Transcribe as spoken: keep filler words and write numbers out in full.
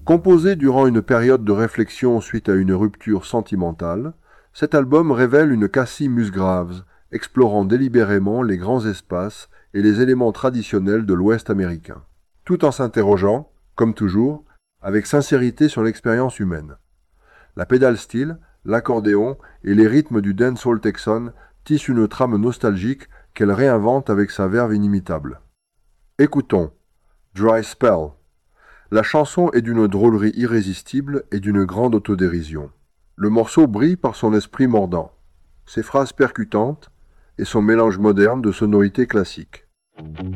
Composé durant une période de réflexion suite à une rupture sentimentale, cet album révèle une Cassie Musgraves, explorant délibérément les grands espaces et les éléments traditionnels de l'Ouest américain, tout en s'interrogeant, comme toujours, avec sincérité sur l'expérience humaine. La pédale steel, l'accordéon et les rythmes du dancehall texan tissent une trame nostalgique qu'elle réinvente avec sa verve inimitable. Écoutons Dry Spell. La chanson est d'une drôlerie irrésistible et d'une grande autodérision. Le morceau brille par son esprit mordant, ses phrases percutantes et son mélange moderne de sonorités classiques.